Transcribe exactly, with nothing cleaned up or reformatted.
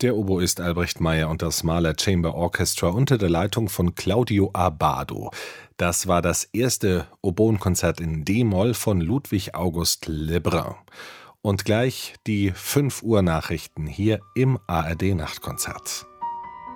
Der Oboist Albrecht Meyer und das Mahler Chamber Orchestra unter der Leitung von Claudio Abbado. Das war das erste Oboenkonzert in D-Moll von Ludwig August Lebrun. Und gleich die fünf Uhr Nachrichten hier im A R D Nachtkonzert.